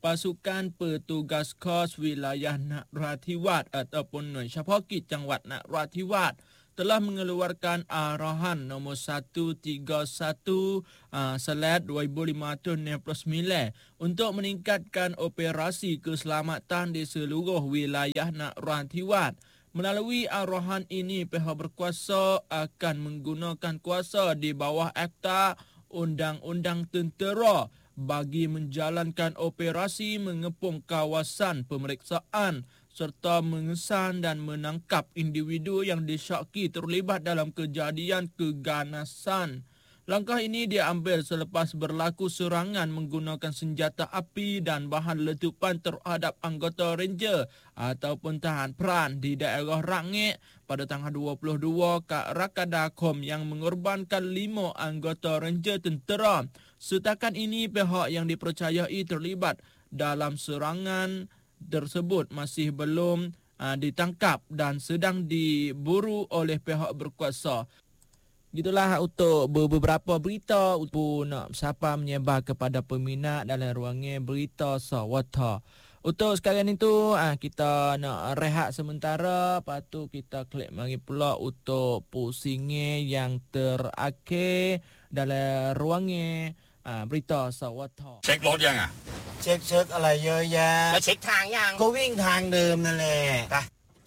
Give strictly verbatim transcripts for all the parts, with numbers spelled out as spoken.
pasukan petugas kos wilayah Narathiwat ataupun hน่วยเฉพาะกิจจังหวัดนราธิวาสtelah mengeluarkan arahan nombor seratus tiga puluh satu uh, slash dua ribu lima ratus enam puluh sembilan untuk meningkatkan operasi keselamatan di seluruh wilayah Narathiwat. Melalui arahan ini, pihak berkuasa akan menggunakan kuasa di bawah Akta Undang-Undang Tentera bagi menjalankan operasi mengepung kawasan pemeriksaan serta mengesan dan menangkap individu yang disyaki terlibat dalam kejadian keganasan. Langkah ini diambil selepas berlaku serangan menggunakan senjata api dan bahan letupan terhadap anggota Ranger ataupun tahan peran di daerah Rangit pada tanggal dua puluh dua Karakadakom yang mengorbankan lima anggota Ranger tentera. Setakat ini, pihak yang dipercayai terlibat dalam serangan tersebut masih belum uh, ditangkap dan sedang diburu oleh pihak berkuasa. Gitulah untuk beberapa berita untuk nak siapa menyebar kepada peminat dalam ruangan berita Sawata. Untuk sekarang itu uh, kita nak rehat sementara, lepas tu kita klik mari pula untuk pusingnya yang terakhir dalam ruangan uh, berita Sawata. เช็ครถยังอ่ะเช็คเช็คอะไรเยอะแยะแล้วเช็คทางยังก็วิ่งทางเดิมนั่นแหละไป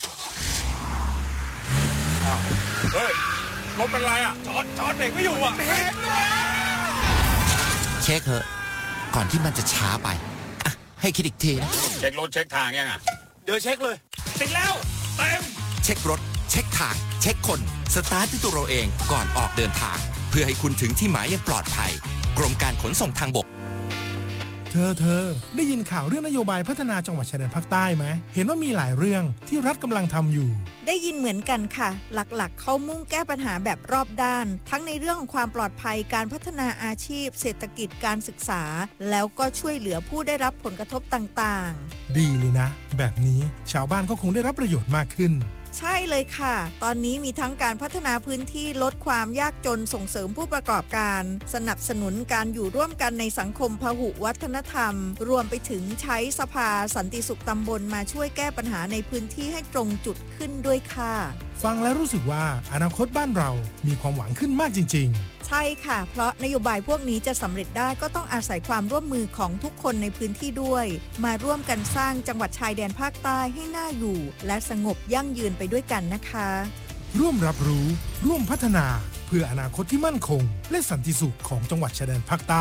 เฮ้ยรถเป็นไรอ่ะจอดจอดเบรกไม่อยู่อ่ะเช็คเถอะก่อนที่มันจะช้าไปอ่ะให้คิดอีกทีนะเช็ครถเช็คทางยังอ่ะเดี๋ยวเช็คเลยติดแล้วเต็มเช็ครถเช็คทางเช็คคนสตาร์ทที่ตัวเราเองก่อนออกเดินทางเพื่อให้คุณถึงที่หมายอย่างปลอดภัยกรมการขนส่งทางบกเธอเธอได้ยินข่าวเรื่องนโยบายพัฒนาจังหวัดชายแดนภาคใต้ไหมเห็นว่ามีหลายเรื่องที่รัฐกำลังทำอยู่ได้ยินเหมือนกันค่ะหลักๆเขามุ่งแก้ปัญหาแบบรอบด้านทั้งในเรื่องของความปลอดภัยการพัฒนาอาชีพเศรษฐกิจการศึกษาแล้วก็ช่วยเหลือผู้ได้รับผลกระทบต่างๆดีเลยนะแบบนี้ชาวบ้านก็คงได้รับประโยชน์มากขึ้นใช่เลยค่ะตอนนี้มีทั้งการพัฒนาพื้นที่ลดความยากจนส่งเสริมผู้ประกอบการสนับสนุนการอยู่ร่วมกันในสังคมพหุวัฒนธรรมรวมไปถึงใช้สภาสันติสุขตำบลมาช่วยแก้ปัญหาในพื้นที่ให้ตรงจุดขึ้นด้วยค่ะฟังแล้วรู้สึกว่าอนาคตบ้านเรามีความหวังขึ้นมากจริงๆใช่ค่ะเพราะนโยบายพวกนี้จะสำเร็จได้ก็ต้องอาศัยความร่วมมือของทุกคนในพื้นที่ด้วยมาร่วมกันสร้างจังหวัดชายแดนภาคใต้ให้น่าอยู่และสงบยั่งยืนไปด้วยกันนะคะร่วมรับรู้ร่วมพัฒนาเพื่ออนาคตที่มั่นคงและสันติสุขของจังหวัดชายแดนภาคใต้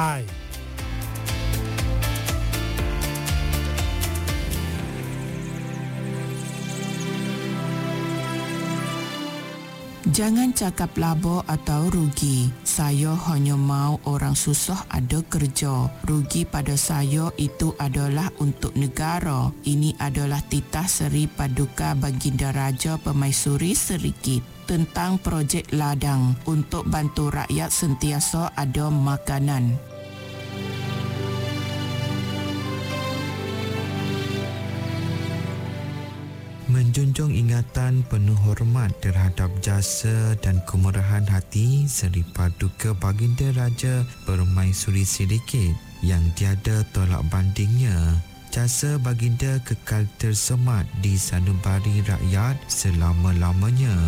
Jangan cakap laba atau rugi. Saya hanya mau orang susah ada kerja. Rugi pada saya itu adalah untuk negara. Ini adalah titah Seri Paduka Baginda Raja Permaisuri Serikit tentang projek ladang untuk bantu rakyat sentiasa ada makanan. Menjunjung ingatan penuh hormat terhadap jasa dan kemurahan hati Seri Paduka Baginda Raja Permaisuri Serikit yang tiada tolak bandingnya. Jasa Baginda kekal tersemat di sanubari rakyat selama-lamanya.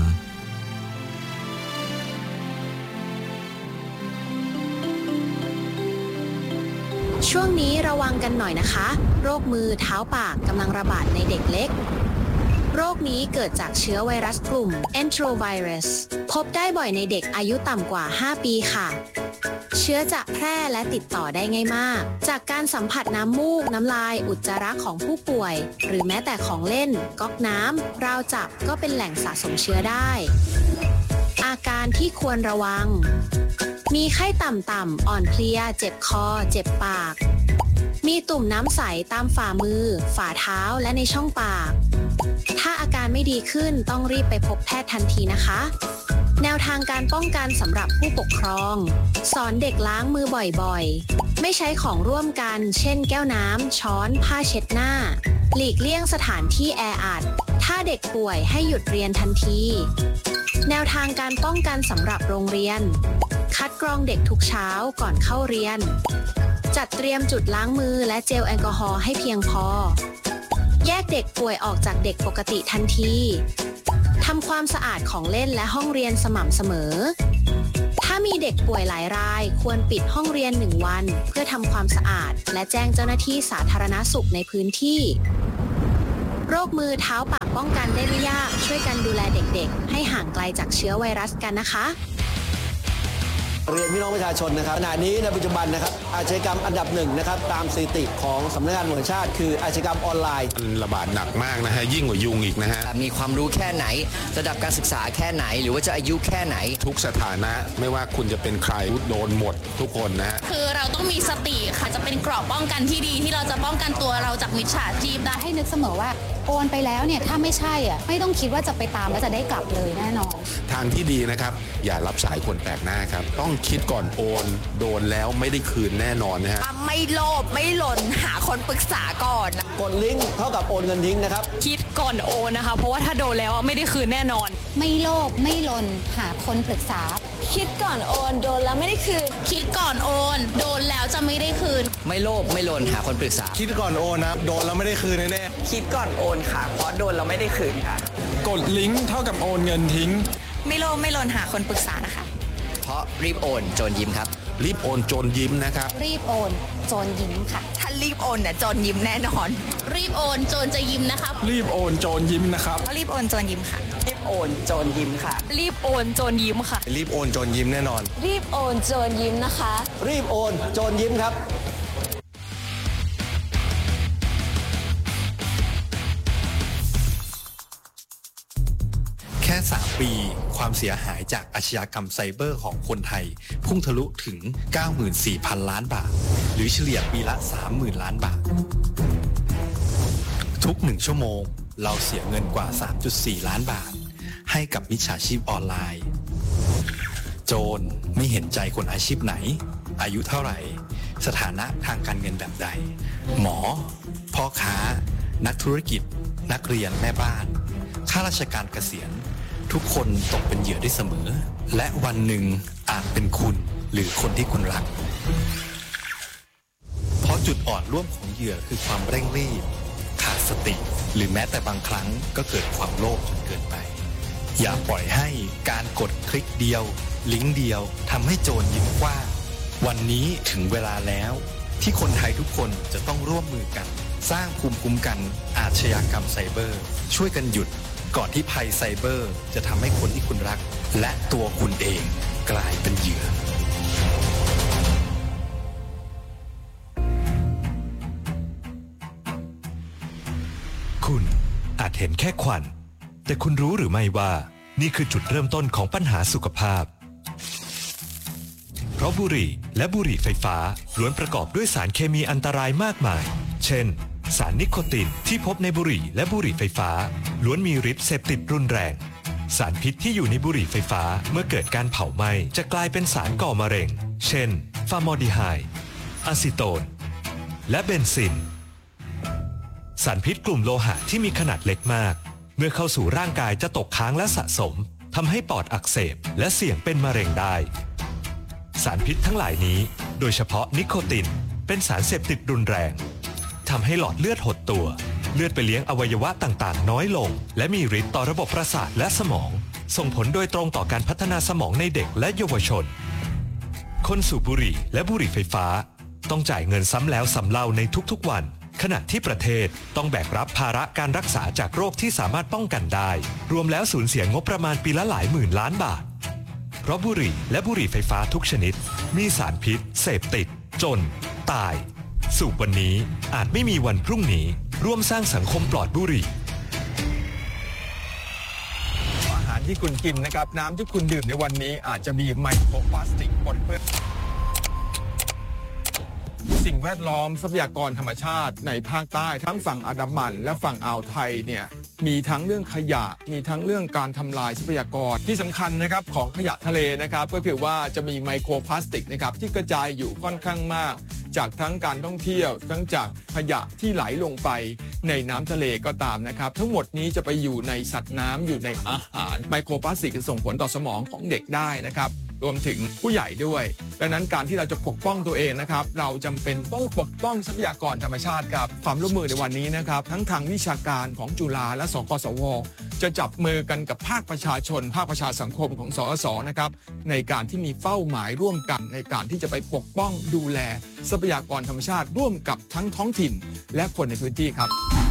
ช่วงนี้ระวังกันหน่อยนะคะโรคมือเท้าปากกำลังระบาดในเด็กเล็กโรคนี้เกิดจากเชื้อไวรัสกลุ่ม Enterovirus พบได้บ่อยในเด็กอายุต่ำกว่าห้าปีค่ะเชื้อจะแพร่และติดต่อได้ง่ายมากจากการสัมผัสน้ำมูกน้ำลายอุจจาระของผู้ป่วยหรือแม้แต่ของเล่นก๊อกน้ำราวจับก็เป็นแหล่งสะสมเชื้อได้อาการที่ควรระวังมีไข้ต่ำๆอ่อนเพลียเจ็บคอเจ็บปากมีตุ่มน้ำใสตามฝ่ามือฝ่าเท้าและในช่องปากถ้าอาการไม่ดีขึ้นต้องรีบไปพบแพทย์ทันทีนะคะแนวทางการป้องกันสำหรับผู้ปกครองสอนเด็กล้างมือบ่อยๆไม่ใช้ของร่วมกันเช่นแก้วน้ำช้อนผ้าเช็ดหน้าหลีกเลี่ยงสถานที่แออัดถ้าเด็กป่วยให้หยุดเรียนทันทีแนวทางการป้องกันสำหรับโรงเรียนคัดกรองเด็กทุกเช้าก่อนเข้าเรียนจจัดเตรียมจุดล้างมือและเจลแอลกอฮอล์ให้เพียงพอแยกเด็กป่วยออกจากเด็กปกติทันทีทำความสะอาดของเล่นและห้องเรียนสม่ำเสมอถ้ามีเด็กป่วยหลายรายควรปิดห้องเรียนหนึ่งวันเพื่อทำความสะอาดและแจ้งเจ้าหน้าที่สาธารณสุขในพื้นที่โรคมือเท้าปากป้องกันได้ไม่ยากช่วยกันดูแลเด็กๆให้ห่างไกลจากเชื้อไวรัสกันนะคะเรียนพี่น้องประชาชนนะครับขณะนี้ในปัจจุบันนะครับอาชญากรรมอันดับหนึ่งนะครับตามสถิติของสำนักงานตำรวจแห่งชาติคืออาชญากรรมออนไลน์ระบาดหนักมากนะฮะยิ่งกว่ายุงอีกนะฮะมีความรู้แค่ไหนระดับการศึกษาแค่ไหนหรือว่าจะอายุแค่ไหนทุกสถานะไม่ว่าคุณจะเป็นใครโดนหมดทุกคนนะฮะคือเราต้องมีสติค่ะจะเป็นกรอบป้องกันที่ดีที่เราจะป้องกันตัวเราจากมิจฉาชีพได้ให้นึกเสมอว่าโอนไปแล้วเนี่ยถ้าไม่ใช่อ่ะไม่ต้องคิดว่าจะไปตามแล้วจะได้กลับเลยแน่นอนทางที่ดีนะครับอย่ารับสายคนแปลกหน้าครับต้องคิดก่อนโอนโดนแล้วไม่ได้คืนแน่นอนนะฮะไม่โลภไม่หล่นหาคนปรึกษาก่อนกดลิงก์เท่ากับโอนเงินทิ้งนะครับคิดก่อนโอนนะคะเพราะว่าถ้าโดนแล้วไม่ได้คืนแน่นอนไม่โลภไม่หล่นหาคนปรึกษาคิดก่อนโอนโดนแล้วไม่ได้คืนคิดก่อนโอนโดนแล้วจะไม่ได้คืนไม่โลภไม่หล่นหาคนปรึกษาคิดก่อนโอนนะโดนแล้วไม่ได้คืนแน่ๆคิดก่อนโอนค่ะเพราะโดนแล้วไม่ได้คืนค่ะกดลิงก์เท่ากับโอนเงินทิ้งไม่โลภไม่หล่นหาคนปรึกษานะคะเพราะรีบโอนโจรยิ้มครับรีบโอนโจรยิ้มนะครับรีบโอนโจรยิ้มค่ะถ้ารีบโอนเนี่ยโจรยิ้มแน่นอนรีบโอนโจรจะยิ้มนะครับรีบโอนโจรยิ้มนะครับรีบโอนโจรยิ้มค่ะรีบโอนโจรยิ้มค่ะรีบโอนโจรยิ้มค่ะรีบโอนโจรยิ้มแน่นอนรีบโอนโจรยิ้มนะคะรีบโอนโจรยิ้มครับแค่สามปีความเสียหายจากอาชญากรรมไซเบอร์ของคนไทยพุ่งทะลุถึง เก้าหมื่นสี่พัน ล้านบาทหรือเฉลี่ยปีละ สามหมื่น ล้านบาททุกหนึ่งชั่วโมงเราเสียเงินกว่า สามจุดสี่ ล้านบาทให้กับมิจฉาชีพออนไลน์โจรไม่เห็นใจคนอาชีพไหนอายุเท่าไหร่สถานะทางการเงินแบบใดหมอพ่อค้านักธุรกิจนักเรียนแม่บ้านข้าราชการเกษียณทุกคนตกเป็นเหยื่อได้เสมอและวันหนึ่งอาจเป็นคุณหรือคนที่คุณรักเพราะจุดอ่อนร่วมของเหยื่อคือความเร่งรีบขาดสติหรือแม้แต่บางครั้งก็เกิดความโลภจนเกินไปอย่าปล่อยให้การกดคลิกเดียวลิงก์เดียวทำให้โจรยิ้มกว้างวันนี้ถึงเวลาแล้วที่คนไทยทุกคนจะต้องร่วมมือกันสร้างภูมิคุ้มกันอาชญากรรมไซเบอร์ช่วยกันหยุดก่อนที่ภัยไซเบอร์จะทำให้คนที่คุณรักและตัวคุณเองกลายเป็นเหยื่อคุณอาจเห็นแค่ควันแต่คุณรู้หรือไม่ว่านี่คือจุดเริ่มต้นของปัญหาสุขภาพเพราะบุหรี่และบุหรี่ไฟฟ้าล้วนประกอบด้วยสารเคมีอันตรายมากมายเช่นสารนิโคตินที่พบในบุหรี่และบุหรี่ไฟฟ้าล้วนมีฤทธิ์เสพติดรุนแรงสารพิษที่อยู่ในบุหรี่ไฟฟ้าเมื่อเกิดการเผาไหม้จะกลายเป็นสารก่อมะเร็งเช่นฟอร์มอลดีไฮด์อะซิโตนและเบนซินสารพิษกลุ่มโลหะที่มีขนาดเล็กมากเมื่อเข้าสู่ร่างกายจะตกค้างและสะสมทำให้ปอดอักเสบและเสี่ยงเป็นมะเร็งได้สารพิษทั้งหลายนี้โดยเฉพาะนิโคตินเป็นสารเสพติดรุนแรงทำให้หลอดเลือดหดตัวเลือดไปเลี้ยงอวัยวะต่างๆน้อยลงและมีฤทธิ์ต่อระบบประสาทและสมองส่งผลโดยตรงต่อการพัฒนาสมองในเด็กและเยาวชนคนสูบบุหรี่และบุหรี่ไฟฟ้าต้องจ่ายเงินซ้ำแล้วซ้ำเล่าในทุกๆวันขณะที่ประเทศต้องแบกรับภาระการรักษาจากโรคที่สามารถป้องกันได้รวมแล้วสูญเสียงบประมาณปีละหลายหมื่นล้านบาทเพราะบุหรี่และบุหรี่ไฟฟ้าทุกชนิดมีสารพิษเสพติดจนตายสูบวันนี้อาจไม่มีวันพรุ่งนี้ร่วมสร้างสังคมปลอดบุหรี่อาหารที่คุณกินนะครับน้ำที่คุณดื่มในวันนี้อาจจะมีไมโครพลาสติกปนเปื้อนสิ่งแวดล้อมทรัพยากรธรรมชาติในภาคใต้ทั้งฝั่งอันดามันและฝั่งอ่าวไทยเนี่ยมีทั้งเรื่องขยะมีทั้งเรื่องการทำลายทรัพยากรที่สำคัญนะครับของขยะทะเลนะครับก็คือว่าจะมีไมโครพลาสติกนะครับที่กระจายอยู่ค่อนข้างมากจากทั้งการท่องเที่ยวทั้งจากขยะที่ไหลลงไปในน้ำทะเลก็ตามนะครับทั้งหมดนี้จะไปอยู่ในสัตว์น้ำอยู่ในอาหารไมโครพลาสติกจะส่งผลต่อสมองของเด็กได้นะครับรวมถึงผู้ใหญ่ด้วยดังนั้นการที่เราจะปกป้องตัวเองนะครับเราจำเป็นต้องปกป้องทรัพยากรธรรมชาติครับความร่วมมือในวันนี้นะครับทั้งทางวิชาการของจุฬาและสกสวจะจับมือกันกับภาคประชาชนภาคประชาสังคมของสสนะครับในการที่มีเป้าหมายร่วมกันในการที่จะไปปกป้องดูแลทรัพยากรธรรมชาติร่วมกับทั้งท้องถิ่นและคนในพื้นที่ครับ